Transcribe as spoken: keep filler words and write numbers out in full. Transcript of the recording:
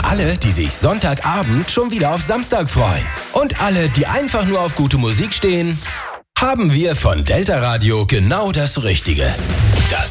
alle, die sich Sonntagabend schon wieder auf Samstag freuen. Und alle, die einfach nur auf gute Musik stehen, haben wir von Delta Radio genau das Richtige.